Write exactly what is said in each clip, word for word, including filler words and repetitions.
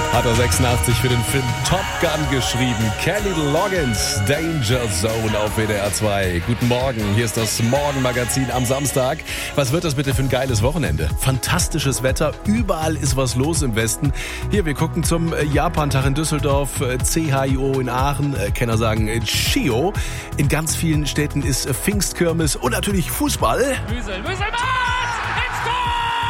Hat er sechsundachtzig für den Film Top Gun geschrieben. Kenny Loggins, Danger Zone auf W D R zwei. Guten Morgen, hier ist das Morgenmagazin am Samstag. Was wird das bitte für ein geiles Wochenende? Fantastisches Wetter, überall ist was los im Westen. Hier, wir gucken zum Japantag in Düsseldorf, C H I O in Aachen, Kenner sagen Chio. In ganz vielen Städten ist Pfingstkirmes und natürlich Fußball. Müsel, Müsel, ins Tor!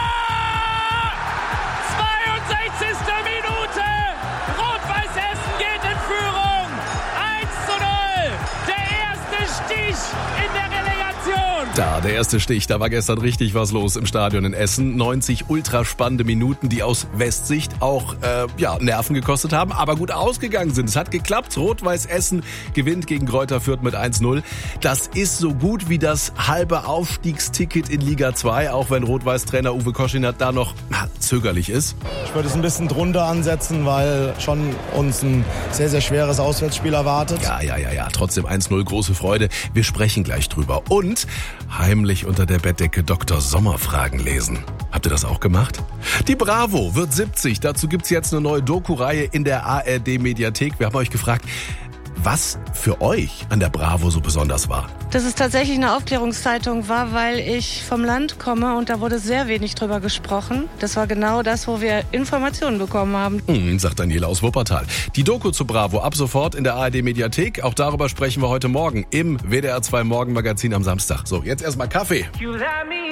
zweiundsechzigste Minute! Rot-Weiß Essen geht in Führung! eins zu null! Der erste Stich in der Relegation! Da, der erste Stich, da war gestern richtig was los im Stadion in Essen. neunzig ultra spannende Minuten, die aus Westsicht auch äh, ja, Nerven gekostet haben, aber gut ausgegangen sind. Es hat geklappt. Rot-Weiß Essen gewinnt gegen Greuther Fürth mit eins null. Das ist so gut wie das halbe Aufstiegsticket in Liga zwei, auch wenn Rot-Weiß-Trainer Uwe Koschinat da noch na, zögerlich ist. Ich würde es ein bisschen drunter ansetzen, weil schon uns ein sehr, sehr schweres Auswärtsspiel erwartet. Ja, ja, ja, ja. Trotzdem eins null, große Freude. Wir sprechen gleich drüber. Und heimlich unter der Bettdecke Doktor Sommer-Fragen lesen. Habt ihr das auch gemacht? Die Bravo wird siebzig. Dazu gibt's jetzt eine neue Doku-Reihe in der A R D-Mediathek. Wir haben euch gefragt, was für euch an der Bravo so besonders war. Dass es tatsächlich eine Aufklärungszeitung war, weil ich vom Land komme und da wurde sehr wenig drüber gesprochen. Das war genau das, wo wir Informationen bekommen haben. Hm, sagt Daniela aus Wuppertal. Die Doku zu Bravo ab sofort in der A R D-Mediathek. Auch darüber sprechen wir heute Morgen im W D R zwei Morgenmagazin am Samstag. So, jetzt erstmal Kaffee.